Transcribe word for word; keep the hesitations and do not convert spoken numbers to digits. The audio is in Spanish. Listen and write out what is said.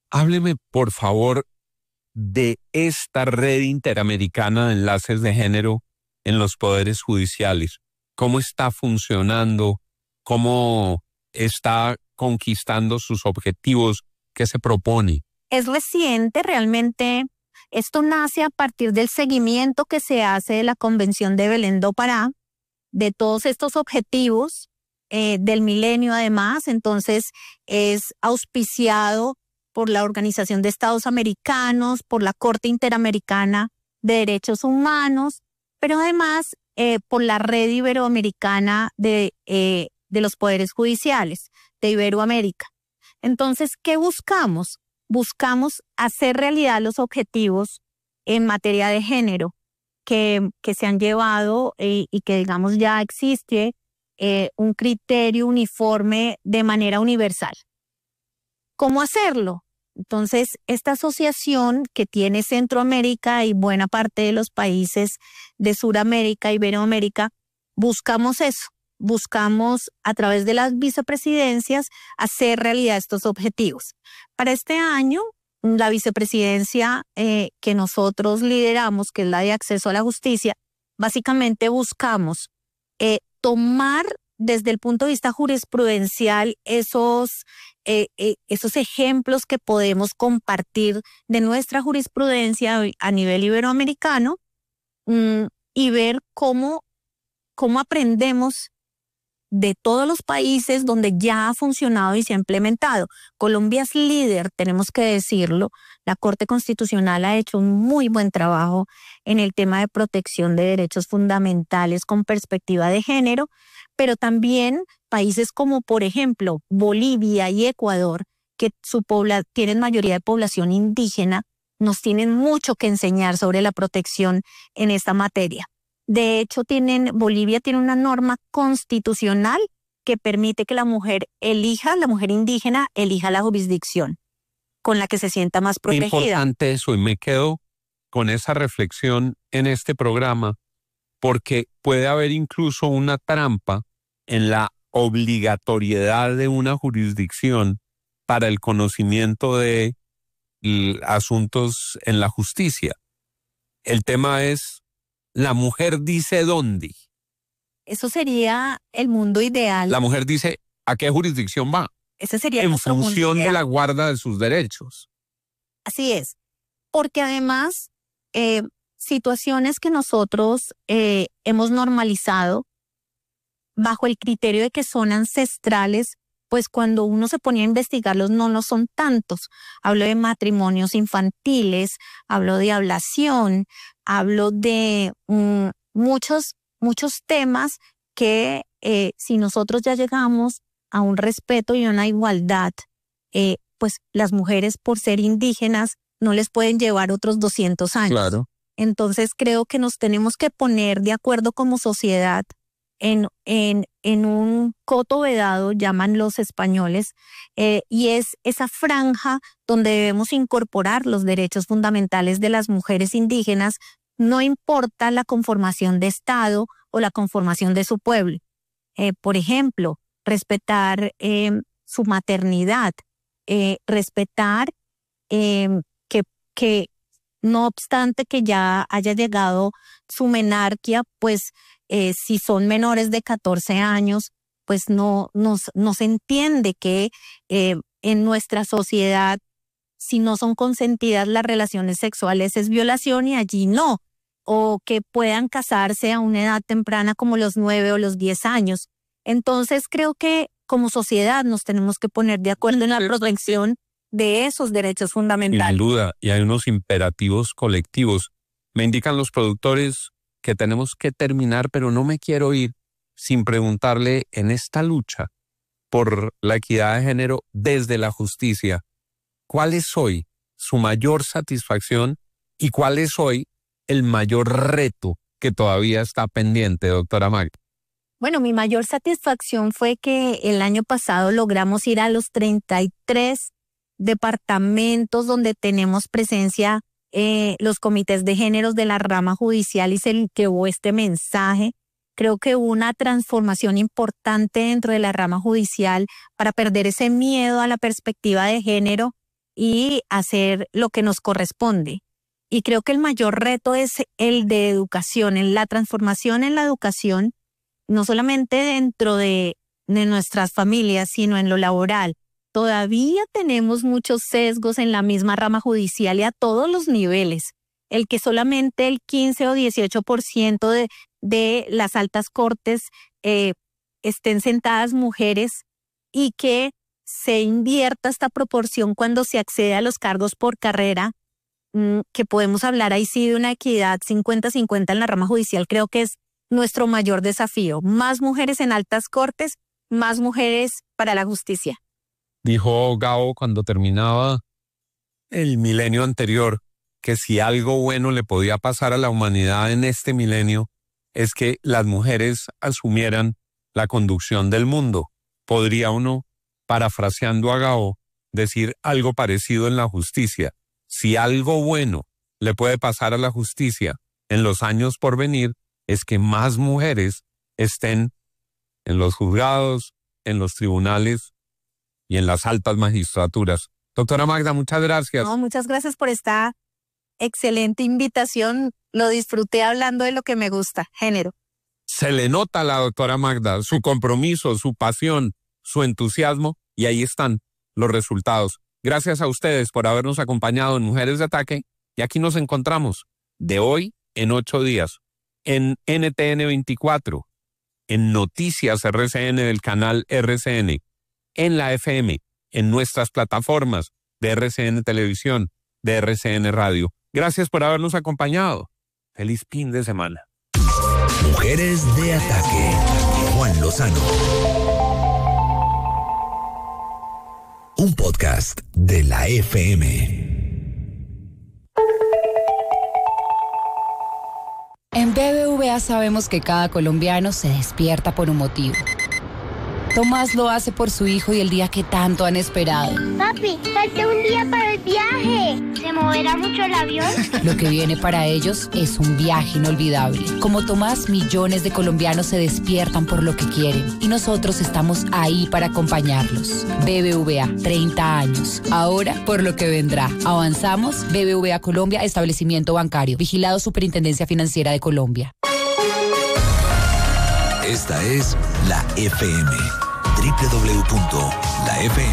Hábleme, por favor, de esta red interamericana de enlaces de género en los poderes judiciales. ¿Cómo está funcionando? ¿Cómo está conquistando sus objetivos? ¿Qué se propone? Es reciente, realmente. Esto nace a partir del seguimiento que se hace de la Convención de Belén do Pará, de todos estos objetivos eh, del milenio además. Entonces es auspiciado por la Organización de Estados Americanos, por la Corte Interamericana de Derechos Humanos, pero además eh, por la Red Iberoamericana de, eh, de los Poderes Judiciales de Iberoamérica. Entonces, ¿qué buscamos? Buscamos hacer realidad los objetivos en materia de género que, que se han llevado eh, y que, digamos, ya existe eh, un criterio uniforme de manera universal. ¿Cómo hacerlo? Entonces, esta asociación que tiene Centroamérica y buena parte de los países de Suramérica, Iberoamérica, buscamos eso. Buscamos a través de las vicepresidencias hacer realidad estos objetivos. Para este año, la vicepresidencia eh, que nosotros lideramos, que es la de acceso a la justicia, básicamente buscamos eh, tomar desde el punto de vista jurisprudencial esos, eh, eh, esos ejemplos que podemos compartir de nuestra jurisprudencia a nivel iberoamericano mmm, y ver cómo, cómo aprendemos de todos los países donde ya ha funcionado y se ha implementado. Colombia es líder, tenemos que decirlo. La Corte Constitucional ha hecho un muy buen trabajo en el tema de protección de derechos fundamentales con perspectiva de género, pero también países como, por ejemplo, Bolivia y Ecuador, que su pobla- tienen mayoría de población indígena, nos tienen mucho que enseñar sobre la protección en esta materia. De hecho, tienen, Bolivia tiene una norma constitucional que permite que la mujer elija, la mujer indígena elija la jurisdicción con la que se sienta más protegida. Importante eso, y me quedo con esa reflexión en este programa, porque puede haber incluso una trampa en la obligatoriedad de una jurisdicción para el conocimiento de asuntos en la justicia. El tema es, la mujer dice dónde. Eso sería el mundo ideal. La mujer dice a qué jurisdicción va. Ese sería en nuestro mundo función ideal. de la guarda de sus derechos. Así es. Porque además, eh, situaciones que nosotros eh, hemos normalizado bajo el criterio de que son ancestrales, pues cuando uno se ponía a investigarlos no lo son tantos. Hablo de matrimonios infantiles, hablo de ablación, hablo de mm, muchos, muchos temas que eh, si nosotros ya llegamos a un respeto y una igualdad, eh, pues las mujeres por ser indígenas no les pueden llevar otros doscientos años. Claro. Entonces creo que nos tenemos que poner de acuerdo como sociedad en, en, en un coto vedado, llaman los españoles, eh, y es esa franja donde debemos incorporar los derechos fundamentales de las mujeres indígenas, no importa la conformación de Estado o la conformación de su pueblo. Eh, por ejemplo, respetar eh, su maternidad, eh, respetar eh, que, que no obstante que ya haya llegado su menarquía, pues eh, si son menores de catorce años, pues no, no, no se entiende que eh, en nuestra sociedad, si no son consentidas las relaciones sexuales es violación y allí no, o que puedan casarse a una edad temprana como los nueve o los diez años. Entonces creo que como sociedad nos tenemos que poner de acuerdo en la protección de esos derechos fundamentales. Sin duda, y hay unos imperativos colectivos. Me indican los productores que tenemos que terminar, pero no me quiero ir sin preguntarle en esta lucha por la equidad de género desde la justicia, ¿cuál es hoy su mayor satisfacción y cuál es hoy el mayor reto que todavía está pendiente, doctora Magda? Bueno, mi mayor satisfacción fue que el año pasado logramos ir a los treinta y tres departamentos donde tenemos presencia eh, los comités de géneros de la rama judicial y se llevó este mensaje. Creo que hubo una transformación importante dentro de la rama judicial para perder ese miedo a la perspectiva de género y hacer lo que nos corresponde. Y creo que el mayor reto es el de educación, en la transformación en la educación, no solamente dentro de, de nuestras familias, sino en lo laboral. Todavía tenemos muchos sesgos en la misma rama judicial y a todos los niveles. El que solamente el quince o dieciocho por ciento de, de las altas cortes eh, estén sentadas mujeres y que se invierta esta proporción cuando se accede a los cargos por carrera, mmm, que podemos hablar ahí sí de una equidad cincuenta cincuenta en la rama judicial, creo que es nuestro mayor desafío. Más mujeres en altas cortes, más mujeres para la justicia. Dijo Gabo cuando terminaba el milenio anterior que si algo bueno le podía pasar a la humanidad en este milenio es que las mujeres asumieran la conducción del mundo. ¿Podría uno, parafraseando a Gabo, decir algo parecido en la justicia? Si algo bueno le puede pasar a la justicia en los años por venir, es que más mujeres estén en los juzgados, en los tribunales y en las altas magistraturas. Doctora Magda, muchas gracias. No, muchas gracias por esta excelente invitación. Lo disfruté hablando de lo que me gusta, género. Se le nota a la doctora Magda su compromiso, su pasión, su entusiasmo, y ahí están los resultados. Gracias a ustedes por habernos acompañado en Mujeres de Ataque, y aquí nos encontramos de hoy en ocho días, en N T N veinticuatro, en Noticias R C N del canal R C N, en la F M, en nuestras plataformas de R C N Televisión, de R C N Radio. Gracias por habernos acompañado. Feliz fin de semana. Mujeres de Ataque. Juan Lozano. Un podcast de la F M. En B B V A sabemos que cada colombiano se despierta por un motivo. Tomás lo hace por su hijo y el día que tanto han esperado. Papi, falta un día para el viaje. ¿Se moverá mucho el avión? Lo que viene para ellos es un viaje inolvidable. Como Tomás, millones de colombianos se despiertan por lo que quieren y nosotros estamos ahí para acompañarlos. B B V A, treinta años. Ahora, por lo que vendrá. Avanzamos. B B V A Colombia, establecimiento bancario. Vigilado Superintendencia Financiera de Colombia. Esta es la F M. doble u doble u doble u punto la f m